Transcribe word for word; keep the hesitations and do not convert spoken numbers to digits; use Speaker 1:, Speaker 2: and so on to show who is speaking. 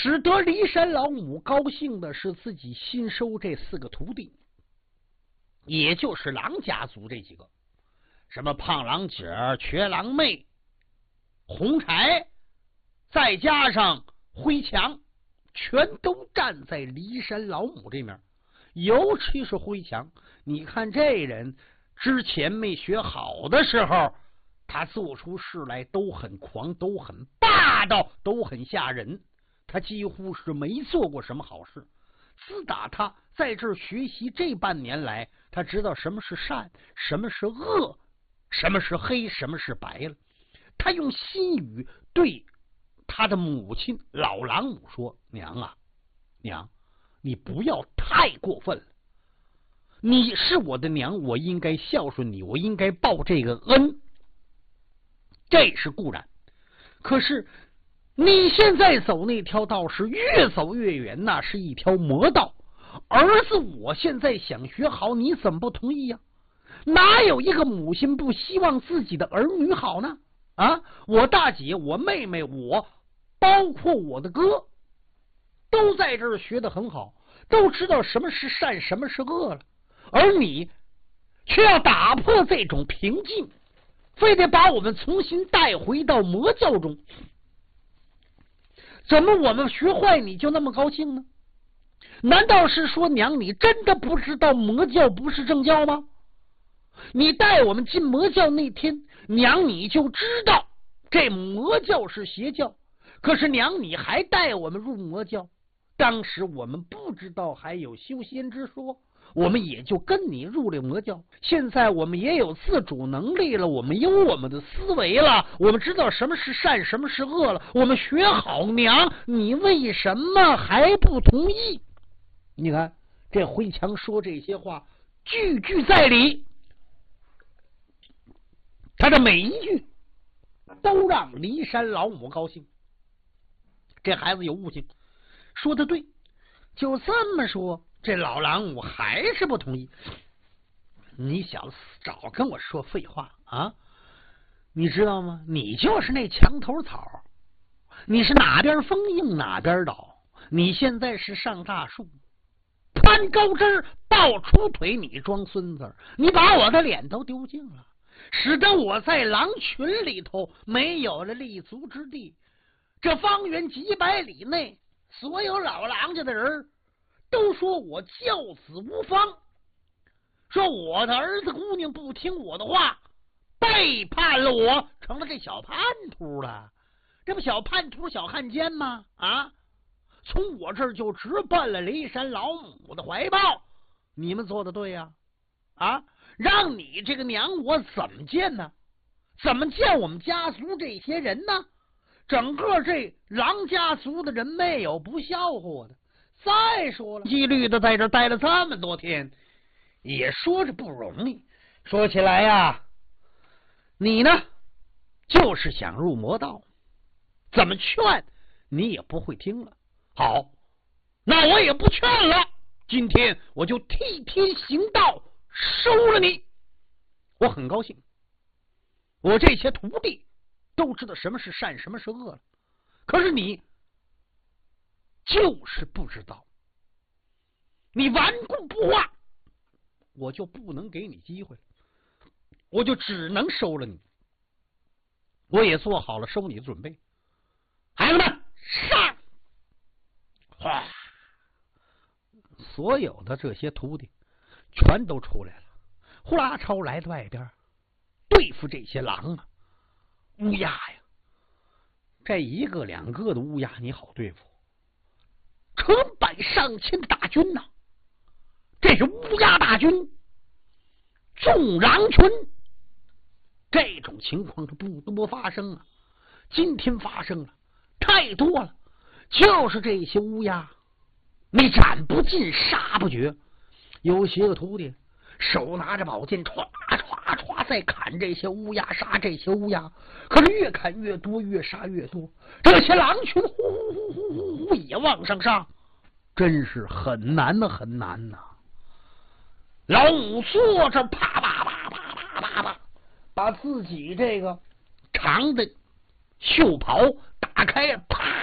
Speaker 1: 使得骊山老母高兴的是自己新收这四个徒弟，也就是狼家族这几个，什么胖狼姐儿、瘸狼妹、红柴，再加上灰强，全都站在骊山老母这面。尤其是灰强，你看这人之前没学好的时候，他做出事来都很狂，都很霸道，都很吓人。他几乎是没做过什么好事。自打他在这儿学习这半年来，他知道什么是善，什么是恶，什么是黑，什么是白了。他用心语对他的母亲老狼母说：“娘啊，娘，你不要太过分了。你是我的娘，我应该孝顺你，我应该报这个恩，这是固然。可是你现在走那条道是越走越远，那是一条魔道。儿子，我现在想学好，你怎么不同意呀、啊？哪有一个母亲不希望自己的儿女好呢？啊，我大姐、我妹妹、我，包括我的哥，都在这儿学得很好，都知道什么是善，什么是恶了。而你却要打破这种平静，非得把我们重新带回到魔教中。怎么我们学坏你就那么高兴呢？难道是说娘你真的不知道魔教不是正教吗？你带我们进魔教那天，娘你就知道这魔教是邪教，可是娘你还带我们入魔教。当时我们不知道还有修仙之说，我们也就跟你入了魔教。现在我们也有自主能力了，我们有我们的思维了，我们知道什么是善，什么是恶了，我们学好。娘，你为什么还不同意？你看这灰强说这些话句句在理，他的每一句都让骊山老母高兴。这孩子有悟性，说的对。就这么说，这老狼母还是不同意。你小子少跟我说废话啊！你知道吗？你就是那墙头草，你是哪边风硬哪边倒。你现在是上大树攀高枝抱出腿，你装孙子，你把我的脸都丢尽了，使得我在狼群里头没有了立足之地。这方圆几百里内，所有老狼家的人都说我教子无方，说我的儿子姑娘不听我的话，背叛了我，成了这小叛徒了。这不小叛徒小汉奸吗？啊，从我这儿就直奔了骊山老母的怀抱。你们做的对呀、啊，啊，让你这个娘我怎么见呢？怎么见我们家族这些人呢？整个这狼家族的人没有不笑话我的。再说了，纪律的在这待了这么多天，也说着不容易。说起来呀，你呢就是想入魔道，怎么劝你也不会听了。好，那我也不劝了，今天我就替天行道，收了你。我很高兴，我这些徒弟都知道什么是善，什么是恶了。可是你就是不知道，你顽固不化，我就不能给你机会，我就只能收了你。我也做好了收你的准备。孩子们上！哗，所有的这些徒弟全都出来了，呼啦超来到外边对付这些狼啊乌鸦呀。这一个两个的乌鸦你好对付，成百上千的大军呐、啊，这是乌鸦大军，众狼群。这种情况是不多发生啊，今天发生了太多了。就是这些乌鸦，你斩不尽杀不绝。有些个徒弟手拿着宝剑，歘歘歘在砍这些乌鸦，杀这些乌鸦。可是越砍越多，越杀越多，这些狼群呼呼呼呼呼呼也往上上，真是很难呐，很难呐。老五坐着，啪啪啪啪啪啪啪，把自己这个长的袖袍打开，啪